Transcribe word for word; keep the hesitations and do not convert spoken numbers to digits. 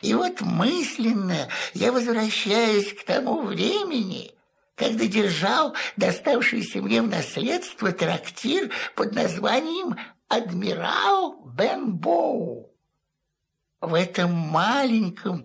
И вот мысленно я возвращаюсь к тому времени, когда держал доставшийся мне в наследство трактир под названием «Адмирал Бенбоу». В этом маленьком